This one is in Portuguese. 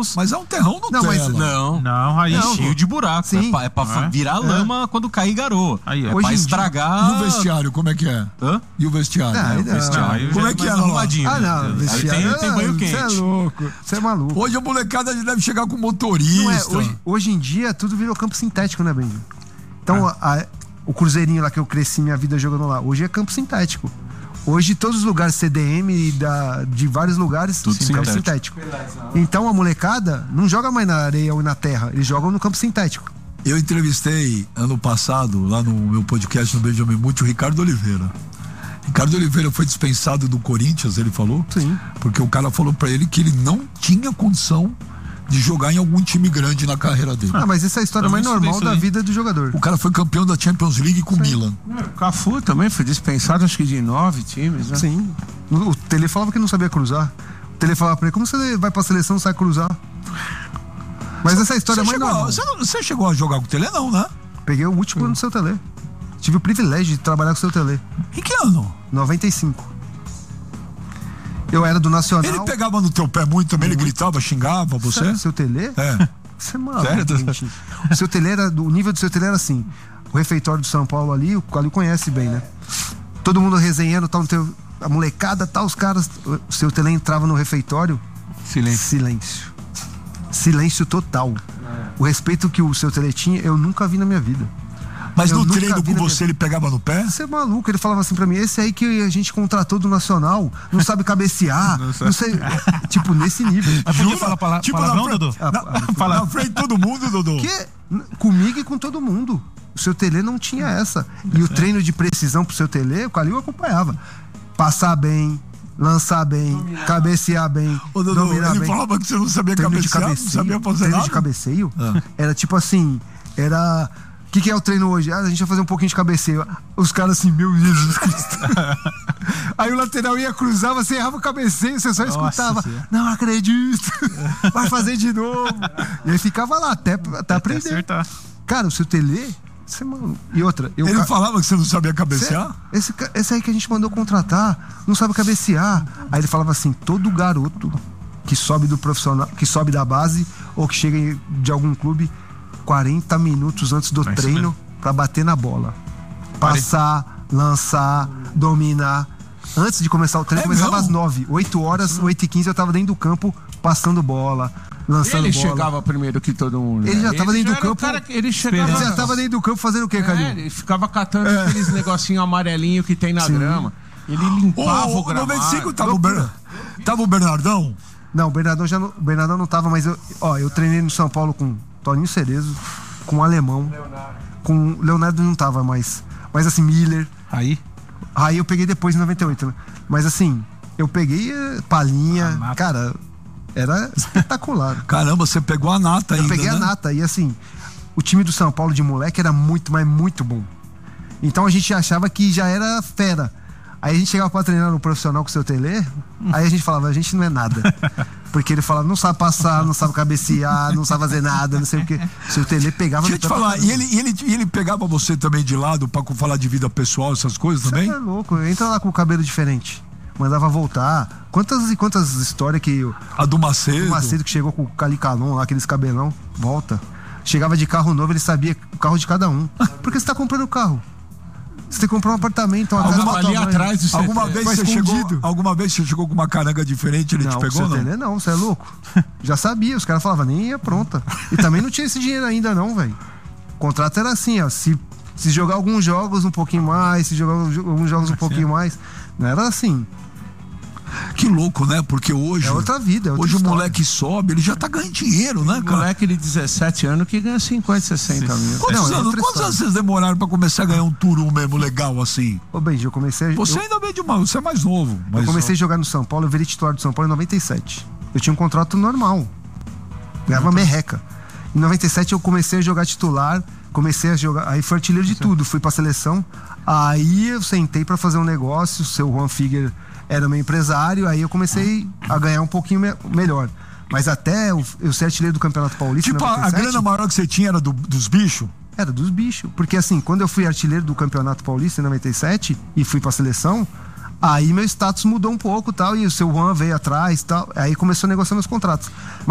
anos. Mas é um terrão Nutella. Não, aí cheio de buraco. Sim. É pra virar lama quando cair garoa. Aí, é pra estragar. E o vestiário, como é que é? Hã? E o vestiário? O vestiário como é que é arrumadinho? Não, vestiário tem banho quente. Você é louco, você é maluco. Hoje a molecada deve chegar com motorista. Hoje em dia tudo virou campo sintético, né, Benji? Então o Cruzeirinho lá que eu cresci minha vida jogando lá, hoje é campo sintético. Hoje todos os lugares CDM de vários lugares, tudo campo sintético. Então a molecada não joga mais na areia ou na terra, eles jogam no campo sintético. Eu entrevistei ano passado, lá no meu podcast no Benjamin Muti, o Ricardo Oliveira. Ricardo Oliveira foi dispensado do Corinthians, ele falou. Sim. Porque o cara falou pra ele que ele não tinha condição de jogar em algum time grande na carreira dele. Mas essa é a história mais normal da vida do jogador. O cara foi campeão da Champions League com o Milan. O Cafu também foi dispensado, acho que de 9 times, né? Sim. O Tele falava que não sabia cruzar. O Tele falava pra ele, como você vai pra seleção e sai cruzar? Mas essa história é mais normal. Você chegou a jogar com o Tele, não, né? Peguei o último ano do seu Tele. Tive o privilégio de trabalhar com o seu Tele. Em que ano? 95. Eu era do Nacional. Ele pegava no teu pé muito também, ele gritava, xingava você? Sério, seu Tele? É. Você é maluco, gente. O seu Tele o nível do seu Tele era assim. O refeitório do São Paulo ali, o Calil conhece bem, né? Todo mundo resenhando, a molecada, os caras. O seu Tele entrava no refeitório. Silêncio total. O respeito que o seu Tele tinha, eu nunca vi na minha vida. Mas no treino com você ele pegava no pé? Você é maluco, ele falava assim pra mim, esse aí que a gente contratou do Nacional, não sabe cabecear, não sei, tipo, nesse nível. Mas podia falar palavrão, Dodô? Na frente de todo mundo, Dodô? Comigo e com todo mundo. O seu Tele não tinha essa. E o treino de precisão pro seu Tele, o Calil acompanhava. Passar bem, lançar bem, cabecear bem, dominar bem. Ele falava que você não sabia cabecear, não sabia fazer treino nada. De cabeceio era tipo assim, era... O que é o treino hoje? A gente vai fazer um pouquinho de cabeceio. Os caras assim, meu Jesus Cristo. Aí o lateral ia cruzar, você errava o cabeceio, você só escutava. Não acredito. Vai fazer de novo. E aí ficava lá até aprender. Acertar. Cara, o seu Tele, você, mano. E outra. Ele falava que você não sabia cabecear? Esse aí que a gente mandou contratar, não sabe cabecear. Aí ele falava assim: todo garoto que sobe do profissional, que sobe da base ou que chega de algum clube, 40 minutos antes do treino pra bater na bola. Passar, lançar, dominar. Antes de começar o treino, começava às 9. 8 horas, 8h15 eu tava dentro do campo, passando bola, lançando ele bola. Ele chegava primeiro que todo mundo. Ele já tava dentro do campo. Ele já tava dentro do campo fazendo o quê, Calil? Ele ficava catando aqueles negocinhos amarelinhos que tem na grama. Ele limpava o gramado. No 95 tava o Bernardão? Não, o Bernardão não tava, mas eu treinei no São Paulo com Toninho Cerezo, com o Alemão, com Leonardo não tava mais, mas assim, Miller. Aí eu peguei depois em 98, né? Mas assim, eu peguei Palinha, cara, era espetacular. Caramba, você pegou a nata ainda, Eu peguei a nata, e assim, o time do São Paulo de moleque era muito, mas muito bom. Então a gente achava que já era fera. Aí a gente chegava pra treinar no profissional com o seu Tele, aí a gente falava, a gente não é nada. Porque ele falava, não sabe passar, não sabe cabecear, não sabe fazer nada, não sei o quê. O seu Tele pegava... Deixa eu te falar, e ele pegava você também de lado pra falar de vida pessoal, essas coisas também? Você é louco, entra lá com o cabelo diferente. Mandava voltar. Quantas e quantas histórias que... A do Macedo. O Macedo que chegou com o Calicalon lá, aqueles cabelão, volta. Chegava de carro novo, ele sabia o carro de cada um. Porque você tá comprando o carro. Você tem que comprar um apartamento, uma casa ali atrás do alguma vez você chegou com uma caranga diferente, ele te pegou, não? Tele, não, você é louco. Já sabia, os caras falavam, nem ia pronta. E também não tinha esse dinheiro ainda não, velho. O contrato era assim, ó, se jogar alguns jogos um pouquinho mais, se jogar alguns jogos um pouquinho mais, não era assim. Que louco, né? Porque hoje... É outra vida, é outra hoje história. O moleque sobe, ele já tá ganhando dinheiro, né, cara? Moleque de 17 anos que ganha 50, 60 mil. Quantos anos vocês demoraram pra começar a ganhar um turu mesmo legal assim? Ô, Benji, eu comecei... Você ainda veio de uma... Você é mais novo. Eu comecei a jogar no São Paulo, eu virei titular do São Paulo em 97. Eu tinha um contrato normal. Ganhava merreca. Em 97 eu comecei a jogar titular, aí fui artilheiro de tudo, fui pra seleção. Aí eu sentei pra fazer um negócio, o seu Juan Figuer era meu empresário, aí eu comecei a ganhar um pouquinho melhor. Mas até eu ser artilheiro do Campeonato Paulista. Tipo, a grana maior que você tinha era dos bichos? Era dos bichos. Porque assim, quando eu fui artilheiro do Campeonato Paulista em 97 e fui pra seleção, aí meu status mudou um pouco tal, e o seu Juan veio atrás tal. Aí começou a negociar meus contratos.